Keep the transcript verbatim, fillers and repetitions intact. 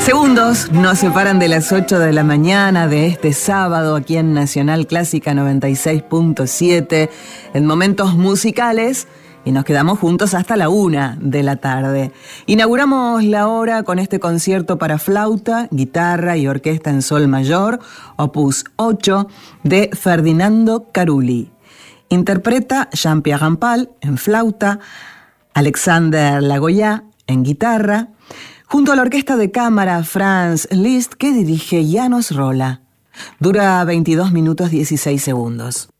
Segundos nos separan de las ocho de la mañana de este sábado aquí en Nacional Clásica noventa y seis punto siete en Momentos Musicales y nos quedamos juntos hasta la una de la tarde. Inauguramos la hora con este concierto para flauta, guitarra y orquesta en sol mayor, opus ocho, de Ferdinando Carulli. Interpreta Jean-Pierre Rampal en flauta, Alexander Lagoya en guitarra, junto a la orquesta de cámara Franz Liszt que dirige János Rolla. Dura veintidós minutos dieciséis segundos.